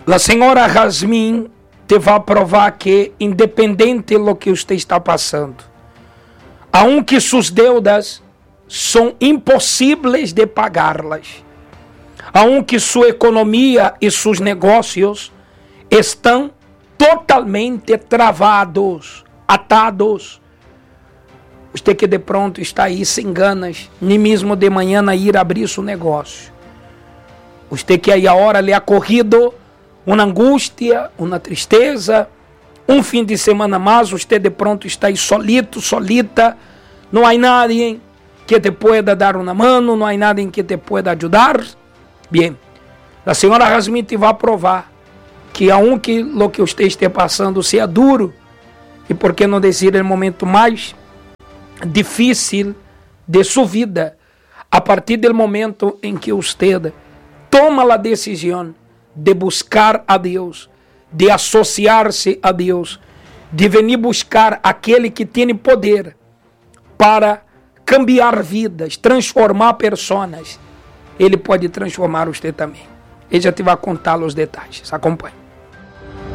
A senhora Jasmine te vai provar que, independente do que você está passando, aunque suas deudas são impossíveis de pagá-las, aunque sua economia e seus negócios estão totalmente travados, atados, você que de pronto está aí sem ganas, nem mesmo de manhã ir abrir seu negócio, você que aí a hora lhe ha corrido uma angústia, uma tristeza, fim de semana mais, você de pronto está aí solito, solita, não há ninguém que te pueda dar uma mano, não há ninguém que te pueda ajudar. Bem, a senhora Jasmine te vai provar que aunque o que você esteja passando seja duro, e por que não dizer o momento mais difícil de sua vida, a partir do momento em que você toma a decisão de buscar a Deus, de associar-se a Deus, de venir buscar aquele que tem poder para cambiar vidas, transformar pessoas, ele pode transformar você também. Ele já te vai contar os detalhes. Acompanhe.